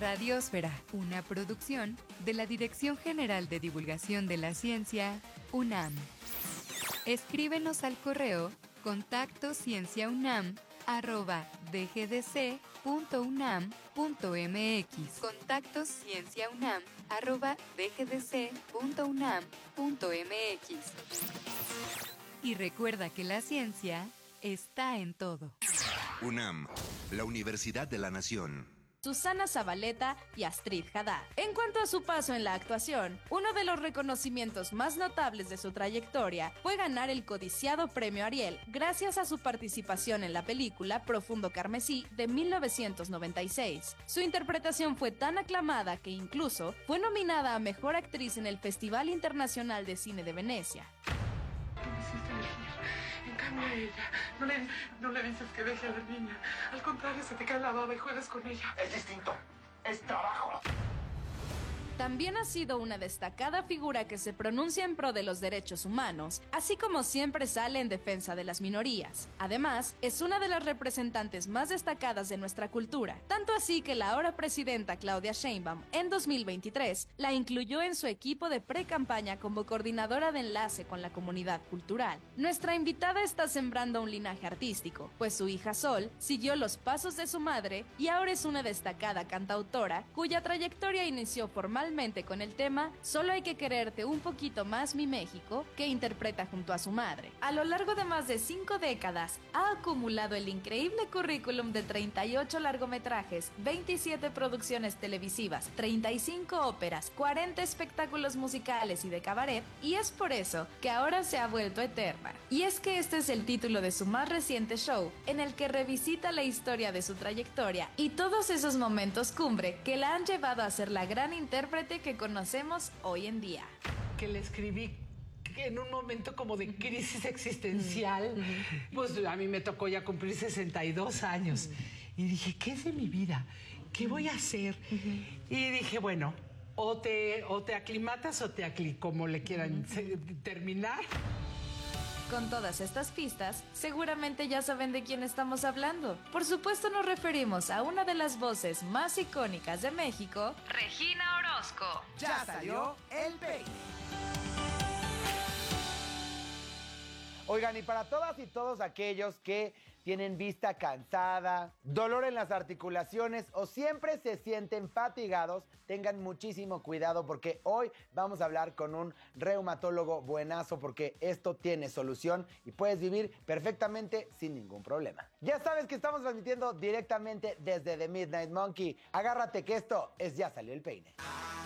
Radiosfera, una producción de la Dirección General de Divulgación de la Ciencia, UNAM. Escríbenos al correo contactoscienciaunam@dgdc.unam.mx. contactoscienciaunam@dgdc.unam.mx. Y recuerda que la ciencia está en todo. UNAM, la Universidad de la Nación. Susana Zabaleta y Astrid Haddad. En cuanto a su paso en la actuación, uno de los reconocimientos más notables de su trayectoria fue ganar el codiciado Premio Ariel gracias a su participación en la película Profundo Carmesí de 1996. Su interpretación fue tan aclamada que incluso fue nominada a Mejor Actriz en el Festival Internacional de Cine de Venecia. En cambio a ella, no le dices que deje a la niña. Al contrario, se te cae la baba y juegas con ella. Es distinto. Es trabajo. También ha sido una destacada figura que se pronuncia en pro de los derechos humanos, así como siempre sale en defensa de las minorías. Además, es una de las representantes más destacadas de nuestra cultura, tanto así que la ahora presidenta Claudia Sheinbaum, en 2023, la incluyó en su equipo de pre-campaña como coordinadora de enlace con la comunidad cultural. Nuestra invitada está sembrando un linaje artístico, pues su hija Sol siguió los pasos de su madre y ahora es una destacada cantautora cuya trayectoria inició formalmente con el tema Solo hay que quererte un poquito más mi México, que interpreta junto a su madre. A lo largo de más de 5 décadas, ha acumulado el increíble currículum de 38 largometrajes, 27 producciones televisivas, 35 óperas, 40 espectáculos musicales y de cabaret, y es por eso que ahora se ha vuelto eterna. Y es que este es el título de su más reciente show, en el que revisita la historia de su trayectoria y todos esos momentos cumbre que la han llevado a ser la gran intérprete que conocemos hoy en día. Que le escribí en un momento como de crisis existencial. Pues a mí me tocó ya cumplir 62 años. Y dije, ¿qué es de mi vida? ¿Qué voy a hacer? Y dije, bueno, o te aclimatas o como le quieran terminar. Con todas estas pistas, seguramente ya saben de quién estamos hablando. Por supuesto nos referimos a una de las voces más icónicas de México, Regina Orozco. Ya salió el peine. Oigan, y para todas y todos aquellos que tienen vista cansada, dolor en las articulaciones o siempre se sienten fatigados, tengan muchísimo cuidado porque hoy vamos a hablar con un reumatólogo buenazo porque esto tiene solución y puedes vivir perfectamente sin ningún problema. Ya sabes que estamos transmitiendo directamente desde The Midnight Monkey. Agárrate que esto es Ya Salió el Peine.